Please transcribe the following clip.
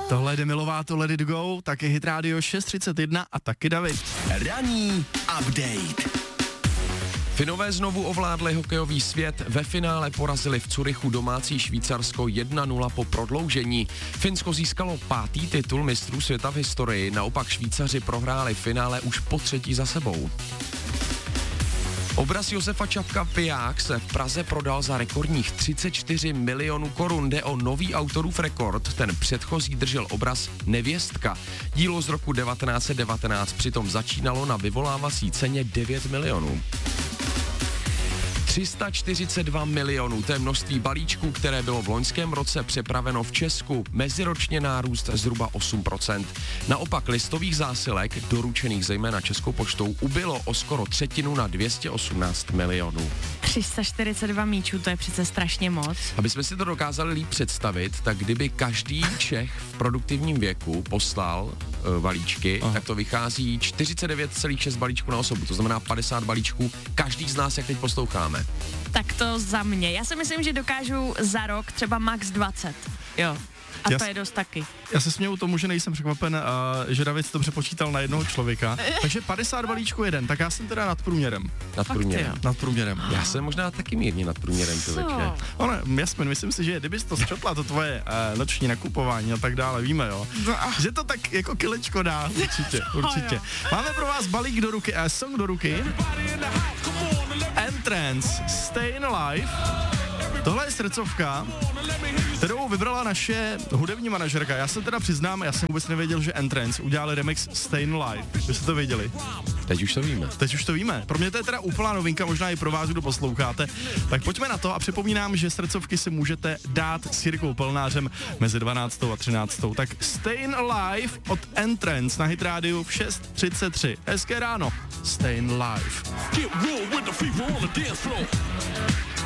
Tohle je Demi Lovato, Let It Go, taky Hit Radio 631 a taky David. Ranní update. Finové znovu ovládli hokejový svět, ve finále porazili v Curychu domácí Švýcarsko 1-0 po prodloužení. Finsko získalo 5. titul mistrů světa v historii, naopak Švýcaři prohráli finále už po 3. za sebou. Obraz Josefa Čapka Piják se v Praze prodal za rekordních 34 milionů korun. Jde o nový autorův rekord, ten předchozí držel obraz Nevěstka. Dílo z roku 1919 přitom začínalo na vyvolávací ceně 9 milionů. 342 milionů, to je množství balíčků, které bylo v loňském roce přepraveno v Česku, meziročně nárůst zhruba 8%. Naopak listových zásilek, doručených zejména Českou poštou, ubylo o skoro třetinu na 218 milionů. 342 míčů, to je přece strašně moc. Aby jsme si to dokázali líp představit, tak kdyby každý Čech v produktivním věku poslal balíčky, tak to vychází 49,6 balíčků na osobu, to znamená 50 balíčků každý z nás, jak teď posloucháme. Tak to za mě. Já si myslím, že dokážu za rok třeba max 20. Jo. A to je dost taky. Já se směju tomu, že nejsem překvapen, že David to přepočítal na jednoho člověka. Takže 50 balíčků jeden, tak já jsem teda nad průměrem. Nad průměrem. Já jsem možná taky mírně nad průměrem, člověče. Ono, Jasmin, myslím si, že kdybys to zčotla, to tvoje noční nakupování a tak dále, víme, jo. Že to tak jako kilečko dá, určitě. Máme pro vás balík do ruky, song do ruky. Entrance, Stayin' Alive. Tohle je srdcovka, kterou vybrala naše hudební manažerka. Já se teda přiznám, já jsem vůbec nevěděl, že Entrance udělali remix Stayin' Alive. Vy jste to věděli? Teď už to víme. Pro mě to je teda úplná novinka, možná i pro vás, kdo posloucháte. Tak pojďme na to a připomínám, že srdcovky si můžete dát s Jirkou Polnářem mezi 12. a 13. Tak Stayin' Alive od Entrance na Hit Radio v 6:33. Hezké ráno. Stayin' Alive.